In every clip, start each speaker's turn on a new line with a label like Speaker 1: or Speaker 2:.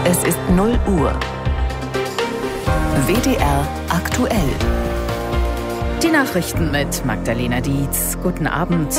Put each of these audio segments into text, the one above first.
Speaker 1: Es ist 0 Uhr. WDR aktuell.
Speaker 2: Die Nachrichten mit Magdalena Dietz. Guten Abend.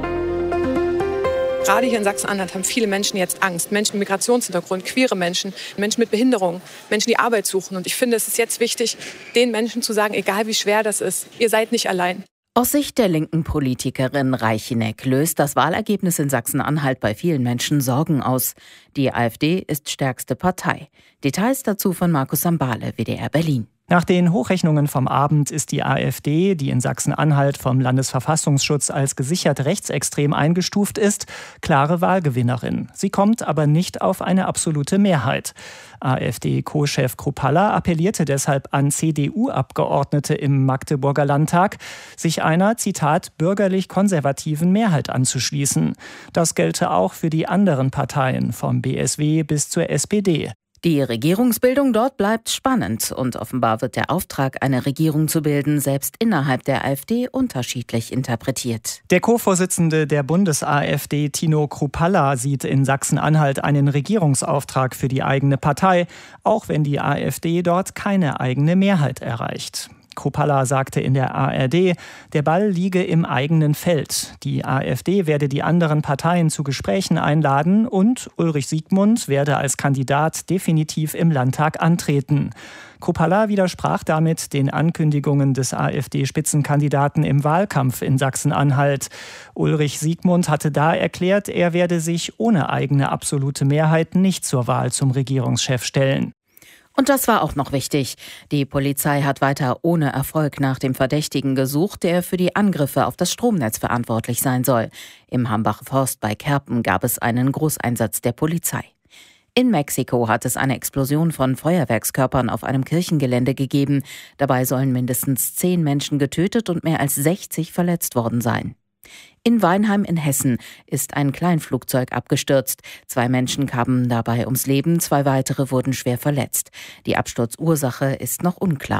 Speaker 3: Gerade hier in Sachsen-Anhalt haben viele Menschen jetzt Angst. Menschen mit Migrationshintergrund, queere Menschen, Menschen mit Behinderung, Menschen, die Arbeit suchen. Und ich finde, es ist jetzt wichtig, den Menschen zu sagen, egal wie schwer das ist, ihr seid nicht allein.
Speaker 2: Aus Sicht der linken Politikerin Reicheneck löst das Wahlergebnis in Sachsen-Anhalt bei vielen Menschen Sorgen aus. Die AfD ist stärkste Partei. Details dazu von Markus Sambale, WDR Berlin.
Speaker 4: Nach den Hochrechnungen vom Abend ist die AfD, die in Sachsen-Anhalt vom Landesverfassungsschutz als gesichert rechtsextrem eingestuft ist, klare Wahlgewinnerin. Sie kommt aber nicht auf eine absolute Mehrheit. AfD-Co-Chef Kruppalla appellierte deshalb an CDU-Abgeordnete im Magdeburger Landtag, sich einer, Zitat, bürgerlich-konservativen Mehrheit anzuschließen. Das gelte auch für die anderen Parteien, vom BSW bis zur SPD.
Speaker 2: Die Regierungsbildung dort bleibt spannend und offenbar wird der Auftrag, eine Regierung zu bilden, selbst innerhalb der AfD unterschiedlich interpretiert.
Speaker 4: Der Co-Vorsitzende der Bundes-AfD, Tino Kruppalla, sieht in Sachsen-Anhalt einen Regierungsauftrag für die eigene Partei, auch wenn die AfD dort keine eigene Mehrheit erreicht. Kruppalla sagte in der ARD, der Ball liege im eigenen Feld. Die AfD werde die anderen Parteien zu Gesprächen einladen und Ulrich Siegmund werde als Kandidat definitiv im Landtag antreten. Kruppalla widersprach damit den Ankündigungen des AfD-Spitzenkandidaten im Wahlkampf in Sachsen-Anhalt. Ulrich Siegmund hatte da erklärt, er werde sich ohne eigene absolute Mehrheit nicht zur Wahl zum Regierungschef stellen.
Speaker 2: Und das war auch noch wichtig. Die Polizei hat weiter ohne Erfolg nach dem Verdächtigen gesucht, der für die Angriffe auf das Stromnetz verantwortlich sein soll. Im Hambacher Forst bei Kerpen gab es einen Großeinsatz der Polizei. In Mexiko hat es eine Explosion von Feuerwerkskörpern auf einem Kirchengelände gegeben. Dabei sollen mindestens 10 Menschen getötet und mehr als 60 verletzt worden sein. In Weinheim in Hessen ist ein Kleinflugzeug abgestürzt. 2 Menschen kamen dabei ums Leben, 2 weitere wurden schwer verletzt. Die Absturzursache ist noch unklar.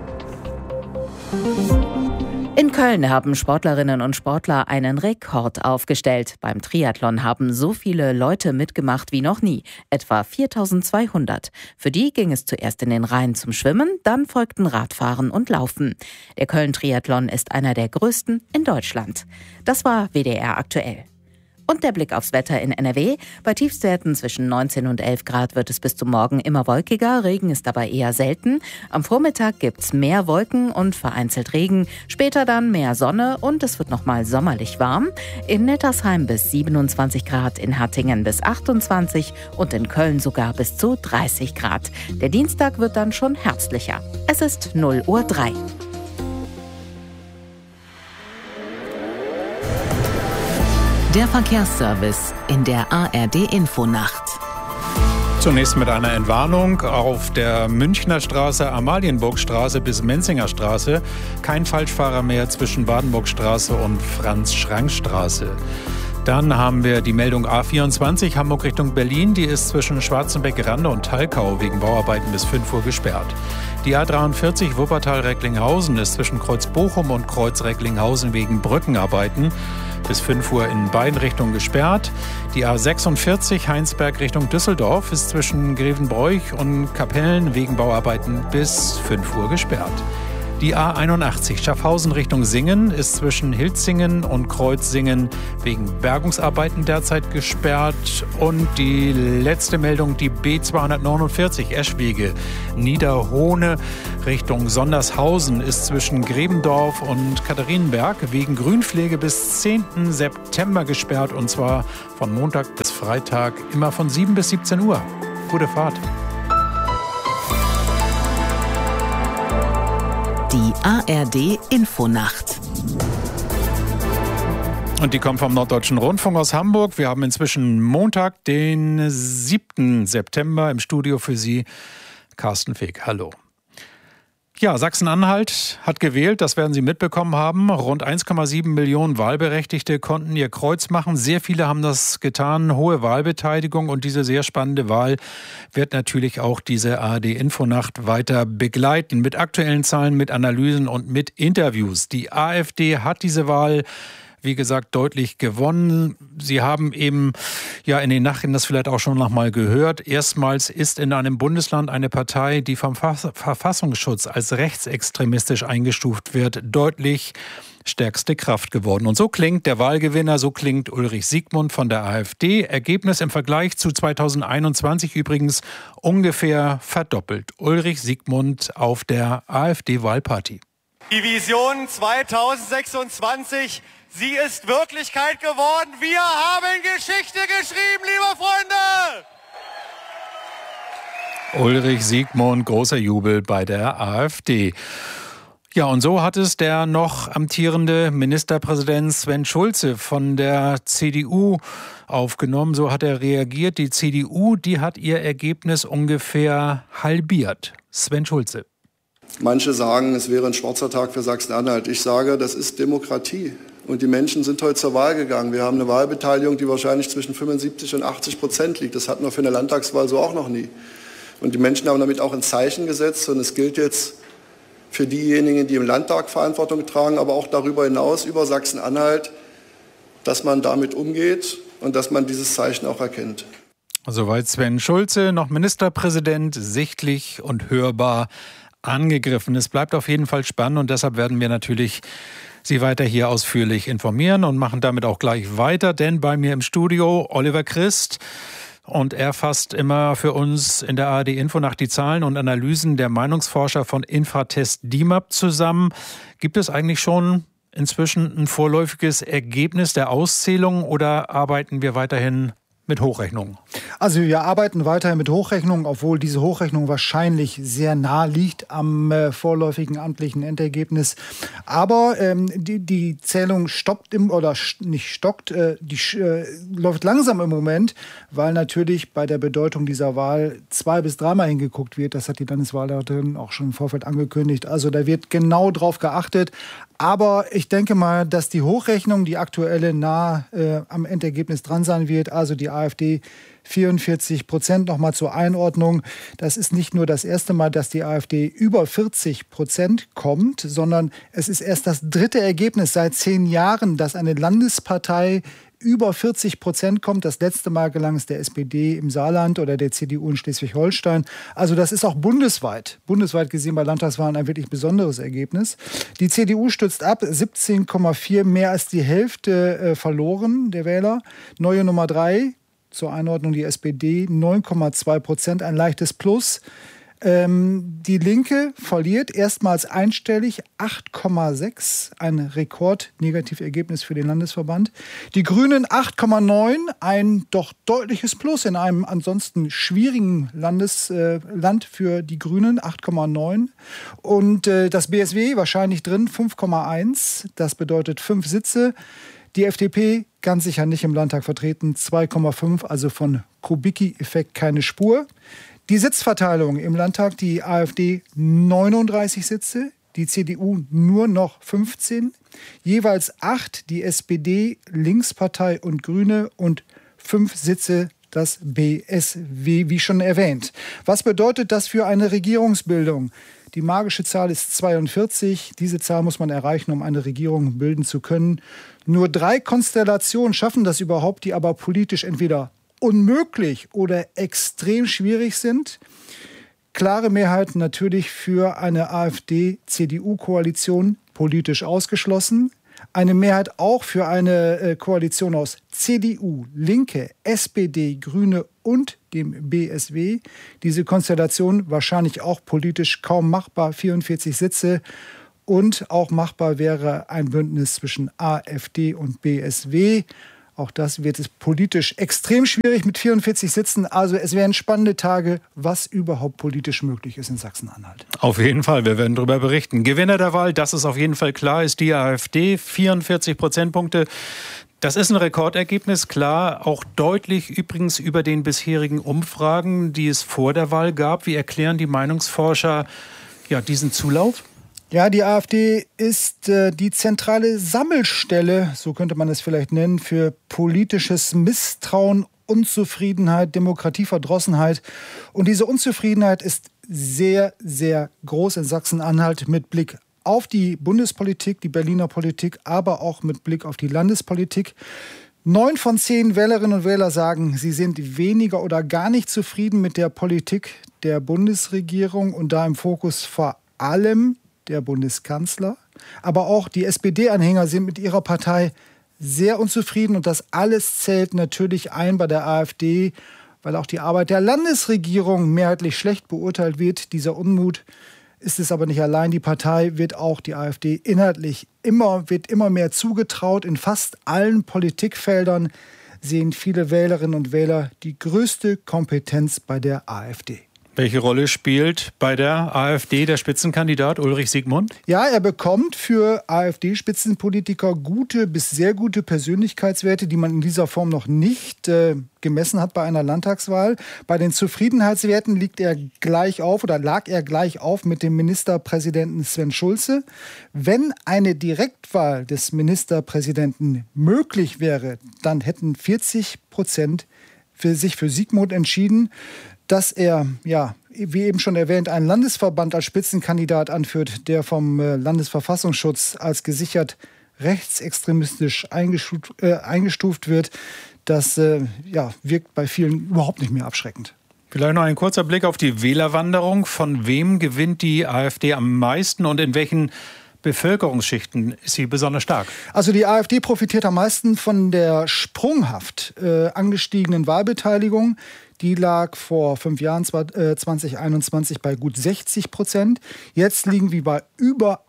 Speaker 2: In Köln haben Sportlerinnen und Sportler einen Rekord aufgestellt. Beim Triathlon haben so viele Leute mitgemacht wie noch nie, etwa 4.200. Für die ging es zuerst in den Rhein zum Schwimmen, dann folgten Radfahren und Laufen. Der Köln-Triathlon ist einer der größten in Deutschland. Das war WDR aktuell. Und der Blick aufs Wetter in NRW. Bei Tiefstwerten zwischen 19 und 11 Grad wird es bis zum Morgen immer wolkiger. Regen ist dabei eher selten. Am Vormittag gibt's mehr Wolken und vereinzelt Regen. Später dann mehr Sonne und es wird nochmal sommerlich warm. In Nettersheim bis 27 Grad, in Hattingen bis 28 und in Köln sogar bis zu 30 Grad. Der Dienstag wird dann schon herbstlicher. Es ist 0:03 Uhr.
Speaker 1: Der Verkehrsservice in der ARD-Infonacht.
Speaker 5: Zunächst mit einer Entwarnung auf der Münchner Straße, Amalienburgstraße bis Menzinger Straße. Kein Falschfahrer mehr zwischen Badenburgstraße und Franz-Schrank-Straße. Dann haben wir die Meldung A24 Hamburg Richtung Berlin. Die ist zwischen Schwarzenbeck-Rande und Thalkau wegen Bauarbeiten bis 5 Uhr gesperrt. Die A43 Wuppertal-Recklinghausen ist zwischen Kreuz Bochum und Kreuz Recklinghausen wegen Brückenarbeiten bis 5 Uhr in beiden Richtungen gesperrt. Die A46 Heinsberg Richtung Düsseldorf ist zwischen Grevenbroich und Kapellen wegen Bauarbeiten bis 5 Uhr gesperrt. Die A81 Schaffhausen Richtung Singen ist zwischen Hilzingen und Kreuzsingen wegen Bergungsarbeiten derzeit gesperrt. Und die letzte Meldung, die B249 Eschwege Niederhohne Richtung Sondershausen ist zwischen Grebendorf und Katharinenberg wegen Grünpflege bis 10. September gesperrt. Und zwar von Montag bis Freitag immer von 7 bis 17 Uhr. Gute Fahrt.
Speaker 1: Die ARD-Infonacht.
Speaker 5: Und die kommt vom Norddeutschen Rundfunk aus Hamburg. Wir haben inzwischen Montag, den 7. September im Studio für Sie Carsten Feck. Hallo. Ja, Sachsen-Anhalt hat gewählt, das werden Sie mitbekommen haben. Rund 1,7 Millionen Wahlberechtigte konnten ihr Kreuz machen. Sehr viele haben das getan, hohe Wahlbeteiligung. Und diese sehr spannende Wahl wird natürlich auch diese ARD-Infonacht weiter begleiten. Mit aktuellen Zahlen, mit Analysen und mit Interviews. Die AfD hat diese Wahl wie gesagt, deutlich gewonnen. Sie haben eben ja in den Nachrichten das vielleicht auch schon noch mal gehört. Erstmals ist in einem Bundesland eine Partei, die vom Verfassungsschutz als rechtsextremistisch eingestuft wird, deutlich stärkste Kraft geworden. Und so klingt der Wahlgewinner, so klingt Ulrich Siegmund von der AfD. Ergebnis im Vergleich zu 2021 übrigens ungefähr verdoppelt. Ulrich Siegmund auf der AfD-Wahlparty.
Speaker 6: Die Vision 2026, sie ist Wirklichkeit geworden. Wir haben Geschichte geschrieben, liebe Freunde!
Speaker 5: Ulrich Siegmund, großer Jubel bei der AfD. Ja, und so hat es der noch amtierende Ministerpräsident Sven Schulze von der CDU aufgenommen. So hat er reagiert. Die CDU, die hat ihr Ergebnis ungefähr halbiert. Sven Schulze.
Speaker 7: Manche sagen, es wäre ein schwarzer Tag für Sachsen-Anhalt. Ich sage, das ist Demokratie. Und die Menschen sind heute zur Wahl gegangen. Wir haben eine Wahlbeteiligung, die wahrscheinlich zwischen 75% und 80% liegt. Das hatten wir für eine Landtagswahl so auch noch nie. Und die Menschen haben damit auch ein Zeichen gesetzt. Und es gilt jetzt für diejenigen, die im Landtag Verantwortung tragen, aber auch darüber hinaus, über Sachsen-Anhalt, dass man damit umgeht und dass man dieses Zeichen auch erkennt.
Speaker 5: Soweit Sven Schulze, noch Ministerpräsident, sichtlich und hörbar angegriffen. Es bleibt auf jeden Fall spannend und deshalb werden wir natürlich Sie weiter hier ausführlich informieren und machen damit auch gleich weiter, denn bei mir im Studio Oliver Christ. Und er fasst immer für uns in der ARD Infonacht die Zahlen und Analysen der Meinungsforscher von Infratest DIMAP zusammen. Gibt es eigentlich schon inzwischen ein vorläufiges Ergebnis der Auszählung oder arbeiten wir weiterhin mit Hochrechnungen?
Speaker 8: Also wir arbeiten weiterhin mit Hochrechnungen, obwohl diese Hochrechnung wahrscheinlich sehr nah liegt am vorläufigen amtlichen Endergebnis. Aber die Zählung stoppt läuft langsam im Moment, weil natürlich bei der Bedeutung dieser Wahl 2- bis 3-mal hingeguckt wird. Das hat die Landeswahlleiterin auch schon im Vorfeld angekündigt. Also da wird genau drauf geachtet. Aber ich denke mal, dass die Hochrechnung, die aktuelle, nah am Endergebnis dran sein wird. Also die AfD 44%, nochmal zur Einordnung. Das ist nicht nur das erste Mal, dass die AfD über 40% kommt, sondern es ist erst das dritte Ergebnis seit 10 Jahren, dass eine Landespartei über 40% kommt. Das letzte Mal gelang es der SPD im Saarland oder der CDU in Schleswig-Holstein. Also das ist auch bundesweit gesehen bei Landtagswahlen ein wirklich besonderes Ergebnis. Die CDU stützt ab, 17,4, mehr als die Hälfte verloren der Wähler. Neue Nummer 3, zur Einordnung die SPD, 9,2%, ein leichtes Plus. Die Linke verliert erstmals einstellig 8,6, ein Rekord-Negativergebnis für den Landesverband. Die Grünen 8,9, ein doch deutliches Plus in einem ansonsten schwierigen Land für die Grünen, 8,9. Und das BSW wahrscheinlich drin, 5,1, das bedeutet 5 Sitze. Die FDP ganz sicher nicht im Landtag vertreten, 2,5, also von Kubicki-Effekt keine Spur. Die Sitzverteilung im Landtag, die AfD 39 Sitze, die CDU nur noch 15, jeweils 8 die SPD, Linkspartei und Grüne und 5 Sitze das BSW, wie schon erwähnt. Was bedeutet das für eine Regierungsbildung? Die magische Zahl ist 42. Diese Zahl muss man erreichen, um eine Regierung bilden zu können. Nur 3 Konstellationen schaffen das überhaupt, die aber politisch entweder unmöglich oder extrem schwierig sind. Klare Mehrheit natürlich für eine AfD-CDU-Koalition, politisch ausgeschlossen. Eine Mehrheit auch für eine Koalition aus CDU, Linke, SPD, Grüne und dem BSW. Diese Konstellation wahrscheinlich auch politisch kaum machbar, 44 Sitze. Und auch machbar wäre ein Bündnis zwischen AfD und BSW. Auch das wird es politisch extrem schwierig mit 44 Sitzen. Also es wären spannende Tage, was überhaupt politisch möglich ist in Sachsen-Anhalt.
Speaker 5: Auf jeden Fall, wir werden darüber berichten. Gewinner der Wahl, das ist auf jeden Fall klar, ist die AfD, 44 Prozentpunkte. Das ist ein Rekordergebnis, klar, auch deutlich übrigens über den bisherigen Umfragen, die es vor der Wahl gab. Wie erklären die Meinungsforscher diesen Zulauf?
Speaker 8: Ja, die AfD ist die zentrale Sammelstelle, so könnte man es vielleicht nennen, für politisches Misstrauen, Unzufriedenheit, Demokratieverdrossenheit. Und diese Unzufriedenheit ist sehr, sehr groß in Sachsen-Anhalt mit Blick auf die Bundespolitik, die Berliner Politik, aber auch mit Blick auf die Landespolitik. 9 von 10 Wählerinnen und Wähler sagen, sie sind weniger oder gar nicht zufrieden mit der Politik der Bundesregierung und da im Fokus vor allem der Bundeskanzler. Aber auch die SPD-Anhänger sind mit ihrer Partei sehr unzufrieden und das alles zählt natürlich ein bei der AfD, weil auch die Arbeit der Landesregierung mehrheitlich schlecht beurteilt wird. Dieser Unmut ist es aber nicht allein. Die Partei wird auch, die AfD, inhaltlich immer mehr zugetraut. In fast allen Politikfeldern sehen viele Wählerinnen und Wähler die größte Kompetenz bei der AfD.
Speaker 5: Welche Rolle spielt bei der AfD der Spitzenkandidat Ulrich Siegmund?
Speaker 8: Ja, er bekommt für AfD-Spitzenpolitiker gute bis sehr gute Persönlichkeitswerte, die man in dieser Form noch nicht gemessen hat bei einer Landtagswahl. Bei den Zufriedenheitswerten lag er gleich auf mit dem Ministerpräsidenten Sven Schulze. Wenn eine Direktwahl des Ministerpräsidenten möglich wäre, dann hätten 40% sich für Siegmund entschieden. Dass er, ja, wie eben schon erwähnt, einen Landesverband als Spitzenkandidat anführt, der vom Landesverfassungsschutz als gesichert rechtsextremistisch eingestuft wird, das wirkt bei vielen überhaupt nicht mehr abschreckend.
Speaker 5: Vielleicht noch ein kurzer Blick auf die Wählerwanderung. Von wem gewinnt die AfD am meisten und in welchen Bevölkerungsschichten ist sie besonders stark? Also
Speaker 8: die AfD profitiert am meisten von der sprunghaft angestiegenen Wahlbeteiligung. Die lag vor 5 Jahren, 2021, bei gut 60%. Jetzt liegen wir bei über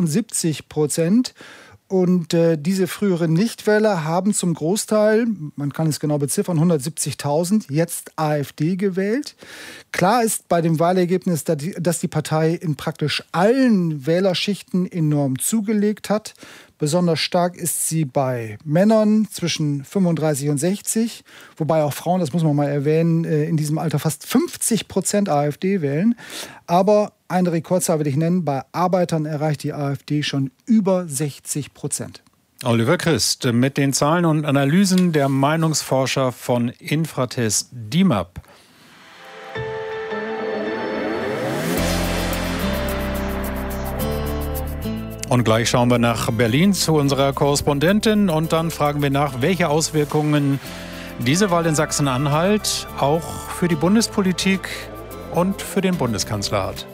Speaker 8: 78%. Und diese früheren Nichtwähler haben zum Großteil, man kann es genau beziffern, 170.000, jetzt AfD gewählt. Klar ist bei dem Wahlergebnis, dass die Partei in praktisch allen Wählerschichten enorm zugelegt hat. Besonders stark ist sie bei Männern zwischen 35 und 60, wobei auch Frauen, das muss man mal erwähnen, in diesem Alter fast 50% AfD wählen. Aber eine Rekordzahl will ich nennen, bei Arbeitern erreicht die AfD schon über 60%.
Speaker 5: Oliver Christ mit den Zahlen und Analysen der Meinungsforscher von Infratest DIMAP. Und gleich schauen wir nach Berlin zu unserer Korrespondentin und dann fragen wir nach, welche Auswirkungen diese Wahl in Sachsen-Anhalt auch für die Bundespolitik und für den Bundeskanzler hat.